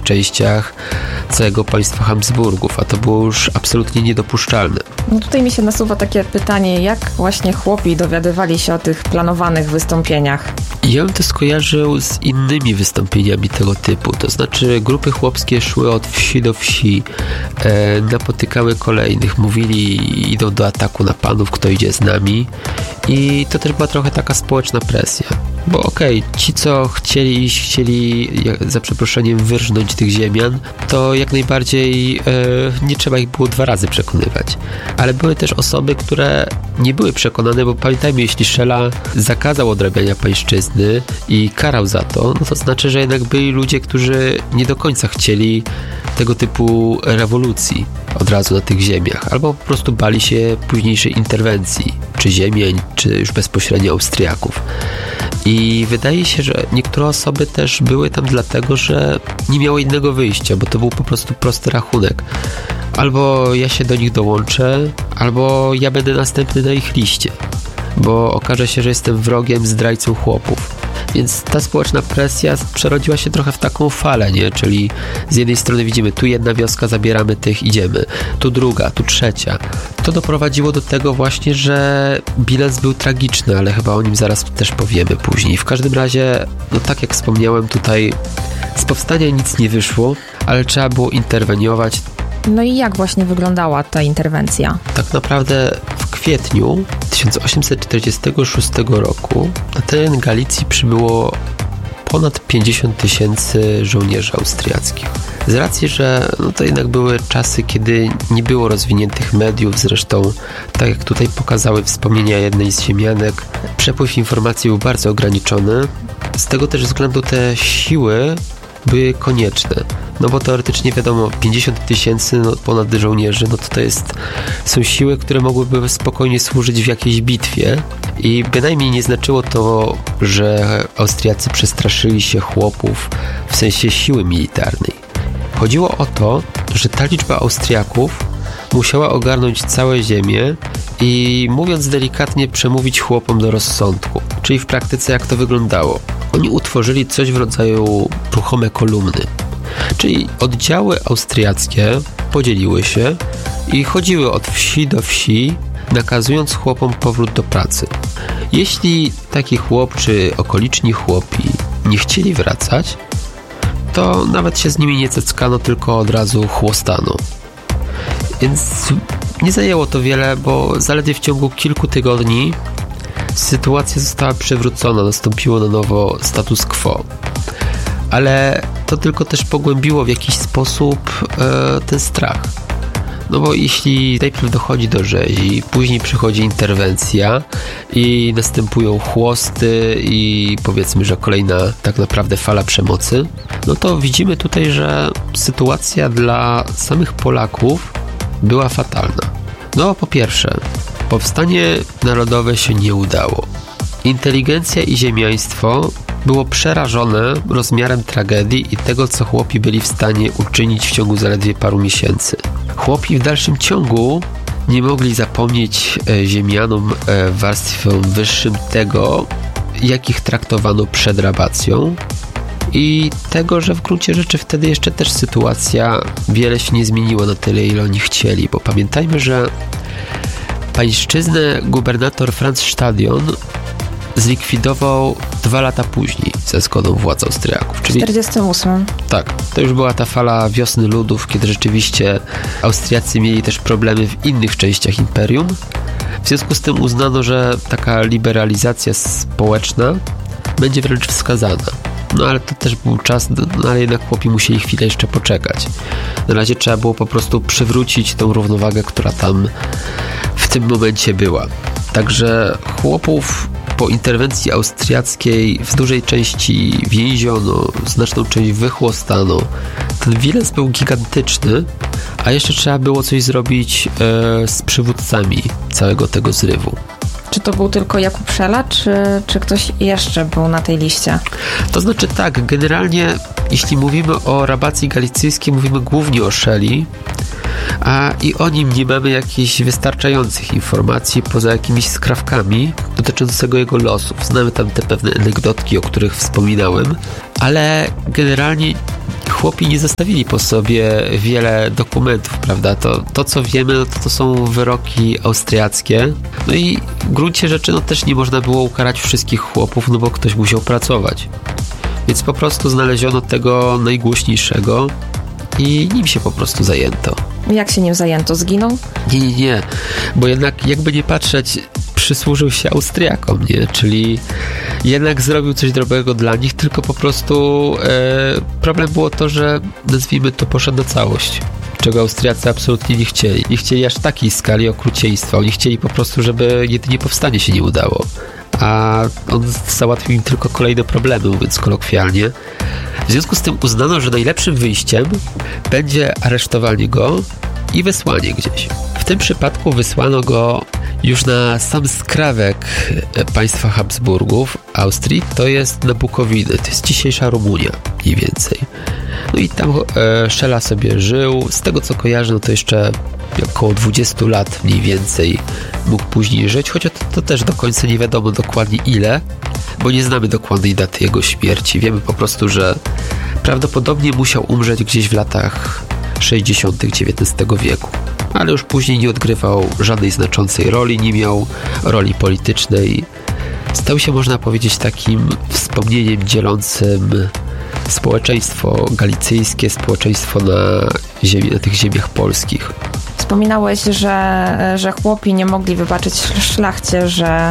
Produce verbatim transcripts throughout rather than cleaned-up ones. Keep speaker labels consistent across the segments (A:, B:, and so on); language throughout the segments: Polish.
A: częściach całego państwa Habsburgów, a to było już absolutnie niedopuszczalne.
B: No tutaj mi się nasuwa takie pytanie, jak właśnie chłopi dowiadywali się o tych planowanych wystąpieniach?
A: Ja bym to skojarzył z innymi wystąpieniami tego typu, to znaczy grupy chłopskie szły od wsi do wsi, e, napotykały kolejnych, mówili, idą do ataku na panów, kto idzie z nami, i to też była trochę taka społeczna presja. Bo okej, okay, ci co chcieli iść, chcieli za przeproszeniem wyrżnąć tych ziemian, to jak najbardziej e, nie trzeba ich było dwa razy przekonywać. Ale były też osoby, które nie były przekonane, bo pamiętajmy, jeśli Szela zakazał odrabiania pańszczyzny i karał za to, no to znaczy, że jednak byli ludzie, którzy nie do końca chcieli tego typu rewolucji od razu na tych ziemiach, albo po prostu bali się późniejszej interwencji, czy ziemiań, czy już bezpośrednio Austriaków. I wydaje się, że niektóre osoby też były tam dlatego, że nie miały innego wyjścia, bo to był po prostu prosty rachunek. Albo ja się do nich dołączę, albo ja będę następny na ich liście, bo okaże się, że jestem wrogiem, zdrajcą chłopów. Więc ta społeczna presja przerodziła się trochę w taką falę, nie? Czyli z jednej strony widzimy, tu jedna wioska, zabieramy tych, idziemy. Tu druga, tu trzecia. To doprowadziło do tego właśnie, że bilans był tragiczny, ale chyba o nim zaraz też powiemy później. W każdym razie, no tak jak wspomniałem, tutaj z powstania nic nie wyszło, ale trzeba było interweniować.
B: No i jak właśnie wyglądała ta interwencja?
A: Tak naprawdę w kwietniu tysiąc osiemset czterdziestego szóstego roku na teren Galicji przybyło ponad pięćdziesiąt tysięcy żołnierzy austriackich. Z racji, że no to jednak były czasy, kiedy nie było rozwiniętych mediów, zresztą tak jak tutaj pokazały wspomnienia jednej z ziemianek, przepływ informacji był bardzo ograniczony. Z tego też względu te siły były konieczne. No bo teoretycznie wiadomo, pięćdziesiąt tysięcy no, ponad żołnierzy, no to to jest, są siły, które mogłyby spokojnie służyć w jakiejś bitwie i bynajmniej nie znaczyło to, że Austriacy przestraszyli się chłopów w sensie siły militarnej. Chodziło o to, że ta liczba Austriaków musiała ogarnąć całe ziemię i mówiąc delikatnie przemówić chłopom do rozsądku. Czyli w praktyce jak to wyglądało? Oni utworzyli coś w rodzaju ruchome kolumny. Czyli oddziały austriackie podzieliły się i chodziły od wsi do wsi, nakazując chłopom powrót do pracy. Jeśli taki chłop czy okoliczni chłopi nie chcieli wracać, to nawet się z nimi nie ceckano, tylko od razu chłostano. Więc nie zajęło to wiele, bo zaledwie w ciągu kilku tygodni sytuacja została przewrócona, nastąpiło na nowo status quo. Ale to tylko też pogłębiło w jakiś sposób e, ten strach. No bo jeśli najpierw dochodzi do rzezi, później przychodzi interwencja i następują chłosty i powiedzmy, że kolejna tak naprawdę fala przemocy, no to widzimy tutaj, że sytuacja dla samych Polaków była fatalna. No po pierwsze, powstanie narodowe się nie udało. Inteligencja i ziemiaństwo było przerażone rozmiarem tragedii i tego, co chłopi byli w stanie uczynić w ciągu zaledwie paru miesięcy. Chłopi w dalszym ciągu nie mogli zapomnieć e, ziemianom e, w warstwie wyższym tego, jak ich traktowano przed rabacją i tego, że w gruncie rzeczy wtedy jeszcze też sytuacja wiele się nie zmieniła na tyle, ile oni chcieli, bo pamiętajmy, że pańszczyznę gubernator Franz Stadion zlikwidował dwa lata później ze zgodą władz Austriaków.
B: Czyli w czterdziestym ósmym.
A: Tak, to już była ta fala wiosny ludów, kiedy rzeczywiście Austriacy mieli też problemy w innych częściach imperium. W związku z tym uznano, że taka liberalizacja społeczna będzie wręcz wskazana. No ale to też był czas, no ale jednak chłopi musieli chwilę jeszcze poczekać. Na razie trzeba było po prostu przywrócić tą równowagę, która tam w tym momencie była. Także chłopów po interwencji austriackiej w dużej części więziono, znaczną część wychłostano. Ten bilans był gigantyczny, a jeszcze trzeba było coś zrobić e, z przywódcami całego tego zrywu.
B: Czy to był tylko Jakub Szela, czy, czy ktoś jeszcze był na tej liście?
A: To znaczy tak, generalnie jeśli mówimy o rabacji galicyjskiej, mówimy głównie o Szeli, a i o nim nie mamy jakichś wystarczających informacji poza jakimiś skrawkami dotyczącego jego losów. Znamy tam te pewne anegdotki, o których wspominałem, ale generalnie chłopi nie zostawili po sobie wiele dokumentów, prawda? To, to co wiemy, no to, to są wyroki austriackie. No i w gruncie rzeczy no też nie można było ukarać wszystkich chłopów, no bo ktoś musiał pracować. Więc po prostu znaleziono tego najgłośniejszego i nim się po prostu zajęto.
B: Jak się nim zajęto? Zginął?
A: Nie, nie, nie. Bo jednak jakby nie patrzeć, przysłużył się Austriakom, nie? Czyli jednak zrobił coś dobrego dla nich, tylko po prostu e, problem było to, że nazwijmy to poszedł na całość, czego Austriacy absolutnie nie chcieli. Nie chcieli aż takiej skali okrucieństwa. Oni chcieli po prostu, żeby jedynie powstanie się nie udało. A on załatwił im tylko kolejne problemy, mówiąc kolokwialnie. W związku z tym uznano, że najlepszym wyjściem będzie aresztowanie go i wysłanie gdzieś. W tym przypadku wysłano go już na sam skrawek państwa Habsburgów, Austrii, to jest na Bukowinę, to jest dzisiejsza Rumunia, mniej więcej. No i tam e, Szela sobie żył, z tego co kojarzę, no to jeszcze około dwudziestu lat mniej więcej mógł później żyć, chociaż to, to też do końca nie wiadomo dokładnie ile, bo nie znamy dokładnej daty jego śmierci. Wiemy po prostu, że prawdopodobnie musiał umrzeć gdzieś w latach sześćdziesiątych dziewiętnastego wieku. Ale już później nie odgrywał żadnej znaczącej roli, nie miał roli politycznej. Stał się, można powiedzieć, takim wspomnieniem dzielącym społeczeństwo galicyjskie, społeczeństwo na, ziemi, na tych ziemiach polskich.
B: Wspominałeś, że, że chłopi nie mogli wybaczyć szlachcie, że,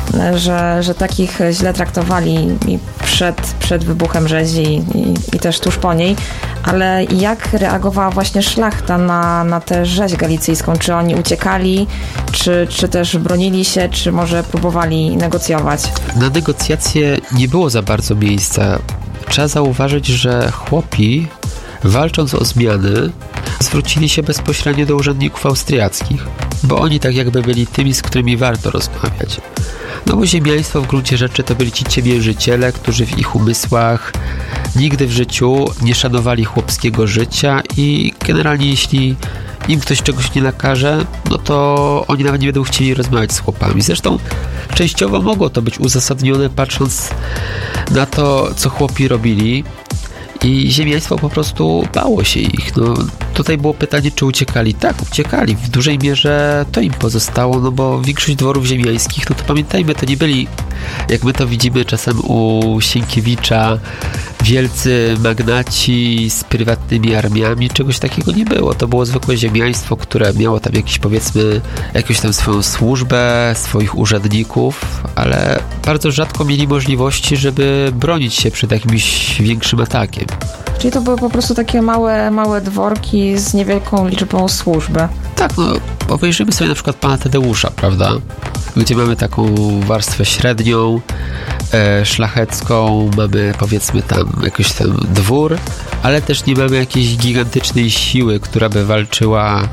B: że, że takich źle traktowali i przed, przed wybuchem rzezi i, i też tuż po niej, ale jak reagowała właśnie szlachta na, na tę rzeź galicyjską? Czy oni uciekali, czy, czy też bronili się, czy może próbowali negocjować?
A: Na negocjacje nie było za bardzo miejsca. Trzeba zauważyć, że chłopi, walcząc o zmiany, zwrócili się bezpośrednio do urzędników austriackich, bo oni tak jakby byli tymi, z którymi warto rozmawiać. No bo ziemiaństwo w gruncie rzeczy to byli ci ciemiężyciele, którzy w ich umysłach nigdy w życiu nie szanowali chłopskiego życia i generalnie jeśli im ktoś czegoś nie nakaże, no to oni nawet nie będą chcieli rozmawiać z chłopami. Zresztą częściowo mogło to być uzasadnione, patrząc na to, co chłopi robili. I ziemiaństwo po prostu bało się ich. No, tutaj było pytanie, czy uciekali. Tak, uciekali. W dużej mierze to im pozostało, no bo większość dworów ziemiańskich, no to pamiętajmy, to nie byli, jak my to widzimy czasem u Sienkiewicza, wielcy magnaci z prywatnymi armiami. Czegoś takiego nie było. To było zwykłe ziemiaństwo, które miało tam jakiś, powiedzmy, jakąś tam swoją służbę, swoich urzędników, ale bardzo rzadko mieli możliwości, żeby bronić się przed jakimś większym atakiem.
B: Czyli to były po prostu takie małe, małe dworki z niewielką liczbą służby.
A: Tak, no obejrzymy sobie na przykład pana Tadeusza, prawda? Gdzie mamy taką warstwę średnią, e, szlachecką, mamy powiedzmy tam jakiś tam dwór, ale też nie mamy jakiejś gigantycznej siły, która by walczyła e,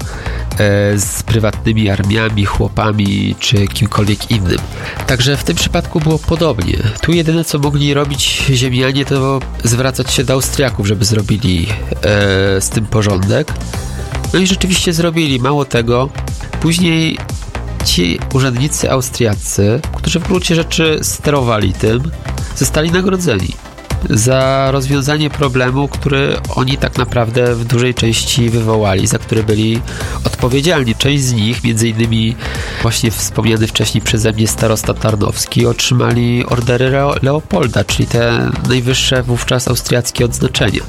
A: z prywatnymi armiami, chłopami czy kimkolwiek innym. Także w tym przypadku było podobnie. Tu jedyne co mogli robić ziemianie to zwracać się do Austriaków, żeby zrobili e, z tym porządek. No i rzeczywiście zrobili. Mało tego, później ci urzędnicy austriaccy, którzy w gruncie rzeczy sterowali tym, zostali nagrodzeni za rozwiązanie problemu, który oni tak naprawdę w dużej części wywołali, za który byli odpowiedzialni. Część z nich, między innymi właśnie wspomniany wcześniej przeze mnie starosta Tarnowski, otrzymali ordery Leopolda, czyli te najwyższe wówczas austriackie odznaczenia.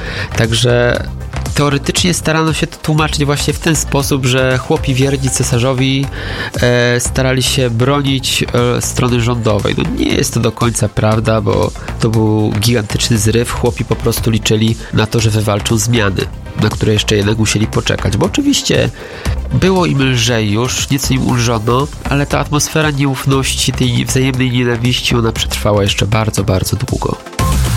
A: Także teoretycznie starano się to tłumaczyć właśnie w ten sposób, że chłopi wierni cesarzowi e, starali się bronić e, strony rządowej. No nie jest to do końca prawda, bo to był gigantyczny zryw. Chłopi po prostu liczyli na to, że wywalczą zmiany, na które jeszcze jednak musieli poczekać. Bo oczywiście było im lżej już, nieco im ulżono, ale ta atmosfera nieufności, tej wzajemnej nienawiści, ona przetrwała jeszcze bardzo, bardzo długo.